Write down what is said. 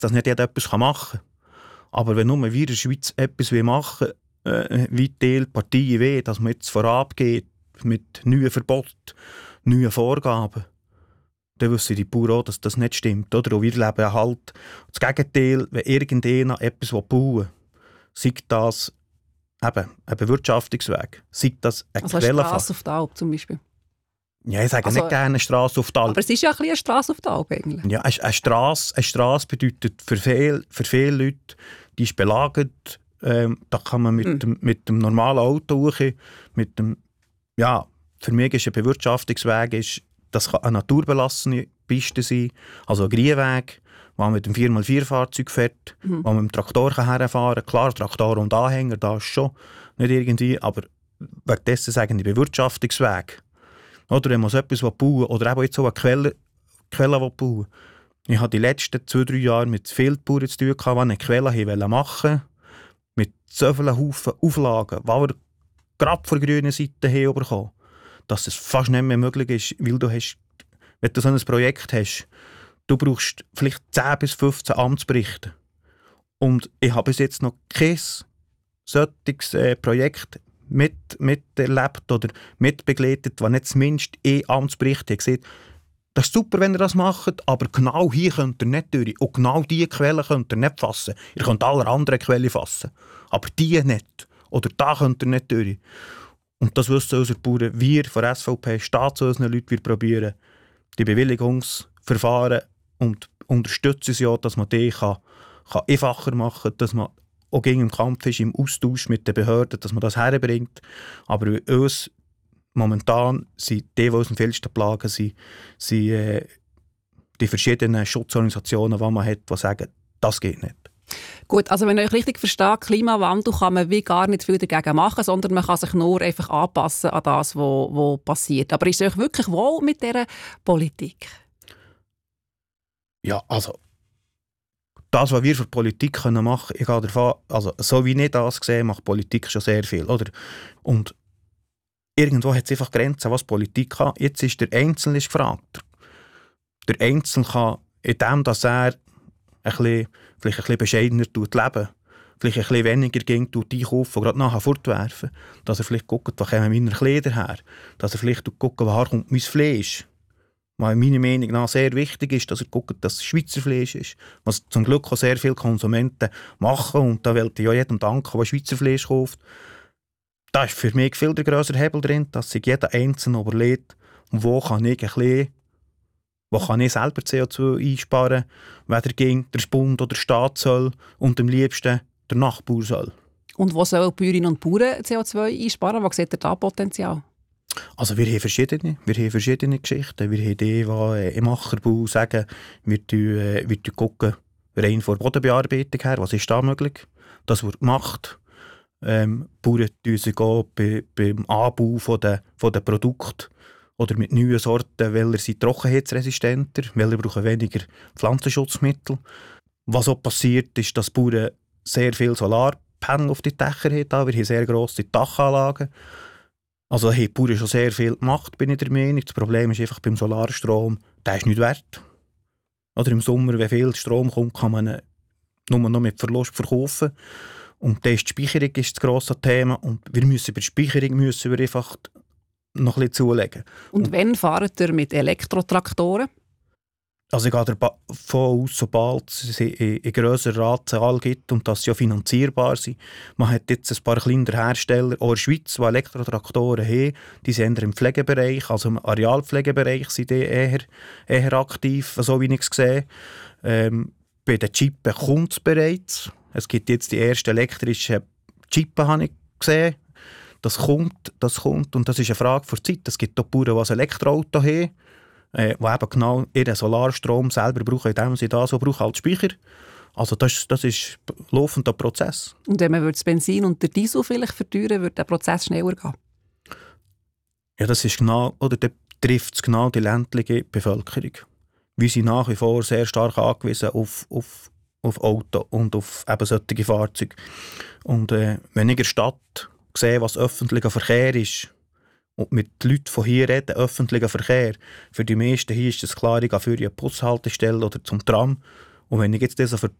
dass nicht jeder etwas machen kann. Aber wenn nur wir in der Schweiz etwas machen wollen, wie die Parteien wollen, dass man jetzt vorangeht mit neuen Verboten, neuen Vorgaben, dann wissen die Bauern auch, dass das nicht stimmt. Oder? Und wir leben halt das Gegenteil, wenn irgendjemand etwas bauen will, sei das eben ein Bewirtschaftungsweg, sei das eine Quellenfach. Eine Strasse auf der Alp zum Beispiel. Ja, ich sage nicht gerne eine Strasse auf der Alp. Aber es ist ja ein bisschen eine Strasse auf der Alp eigentlich. Ja, eine Strasse bedeutet für viele Leute, die ist belagert. Da kann man mit dem normalen Auto hoch, für mich ist ein Bewirtschaftungsweg, das kann eine naturbelassene Piste sein, also ein Grünweg, wo man mit dem 4x4-Fahrzeug fährt, wo man mit dem Traktor herfahren kann. Klar, Traktor und Anhänger, das ist schon nicht irgendwie, aber wegen dessen sagen die Bewirtschaftungsweg. Oder wenn man so etwas bauen will, oder eben jetzt so eine Quelle bauen will. Ich habe die letzten 2-3 Jahre mit vielen Bauern zu tun gehabt, die eine Quelle machen wollten, mit so vielen Haufen Auflagen, die wir gerade von der grünen Seite bekommen haben, dass es fast nicht mehr möglich ist, weil wenn du so ein Projekt hast, du brauchst vielleicht 10 bis 15 Amtsberichte. Und ich habe bis jetzt noch kein solches Projekt miterlebt oder mitbegleitet, das nicht zumindest ein Amtsbericht hat gesagt, das ist super, wenn ihr das macht, aber genau hier könnt ihr nicht durch. Und genau diese Quelle könnt ihr nicht fassen. Ihr könnt alle anderen Quellen fassen, aber die nicht. Oder da könnt ihr nicht durch. Und das wissen unsere Bauern. Wir von der SVP stehen zu unseren Leuten, wir probieren die Bewilligungsverfahren und unterstützen sie auch, dass man die kann einfacher machen kann, dass man auch gegen den Kampf ist, im Austausch mit den Behörden, dass man das herbringt. Aber bei uns momentan sind die uns am vielsten plagen, sind die verschiedenen Schutzorganisationen, die man hat, die sagen, das geht nicht. Gut, also wenn ich euch richtig verstehe, Klimawandel kann man wie gar nicht viel dagegen machen, sondern man kann sich nur einfach anpassen an das, was passiert. Aber ist es euch wirklich wohl mit dieser Politik? Ja, also das, was wir für Politik machen können, ich gehe davon, also so wie ich das sehe, macht Politik schon sehr viel. Oder? Und irgendwo hat es einfach Grenzen, was Politik kann. Jetzt ist der Einzelne gefragt. Der Einzelne kann, indem dass er vielleicht ein bisschen bescheidener leben, vielleicht ein bisschen weniger einkaufen und gerade nachher fortwerfen, dass er vielleicht guckt, wo kommen meine Kleider her, dass er vielleicht guckt, woher kommt mein Fleisch. Was meiner Meinung nach sehr wichtig ist, dass er guckt, dass es Schweizer Fleisch ist. Was zum Glück auch sehr viele Konsumenten machen und da will ich ja jedem danken, der Schweizer Fleisch kauft. Da ist für mich viel der grössere Hebel drin, dass sich jeder Einzelne überlegt, wo kann ich selber CO2 einsparen, weder gegen der Bund oder der Staat soll und am liebsten der Nachbar soll. Und wo sollen die Bäuerinnen und Bauern CO2 einsparen? Wo seht ihr da Potenzial? Also wir haben verschiedene Geschichten. Wir haben die im Ackerbau sagen, wir gucken rein von der Bodenbearbeitung her, was ist da möglich. Das wird gemacht. Bauern tun sich auch beim Anbau von den Produkten oder mit neuen Sorten, welche sind trockenheitsresistenter, welche brauchen weniger Pflanzenschutzmittel. Was auch passiert, ist, dass Bauern sehr viel Solarpanel auf die Dächer haben. Wir haben sehr grosse Dachanlagen. Also haben die Bauern schon sehr viel gemacht, bin ich der Meinung. Das Problem ist einfach beim Solarstrom, der ist nicht wert. Oder im Sommer, wenn viel Strom kommt, kann man ihn nur noch mit Verlust verkaufen. Und dann ist die Speicherung das grosse Thema. Und bei der Speicherung müssen wir einfach noch ein bisschen zulegen. Und wann fahrt ihr mit Elektrotraktoren? Also ich gehe davon aus, sobald es eine grössere Anzahl gibt und dass sie ja finanzierbar sind. Man hat jetzt ein paar kleinere Hersteller, auch in der Schweiz, die Elektrotraktoren haben. Die sind eher im Pflegebereich, also im Arealpflegebereich sind die eher aktiv, so wie ich es sehe. Bei den Chippen kommt es bereits. Es gibt jetzt die ersten elektrischen Chippen, habe ich gesehen. Das kommt und das ist eine Frage der Zeit. Es gibt auch Bauern, die ein Elektroauto haben, die eben genau ihren Solarstrom selber brauchen, indem sie das so brauchen als Speicher. Also das ist ein laufender Prozess. Und wenn man das Benzin und den Diesel vielleicht verteuern, würde der Prozess schneller gehen? Ja, das ist genau, oder da trifft es genau die ländliche Bevölkerung. Wir sind nach wie vor sehr stark angewiesen auf Auto und auf eben solche Fahrzeuge. Und wenn ich in der Stadt sehe, was öffentlicher Verkehr ist, und mit den Leuten von hier reden, öffentlicher Verkehr, für die meisten hier ist es klar, ich gehe für eine Bushaltestelle oder zum Tram Und wenn ich jetzt das so